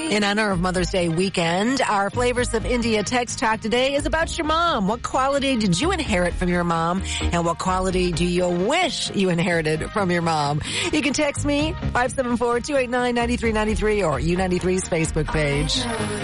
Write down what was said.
In honor of Mother's Day weekend, our Flavors of India text talk today is about your mom. What quality did you inherit from your mom? And what quality do you wish you inherited from your mom? You can text me, 574-289-9393 or U93's Facebook page.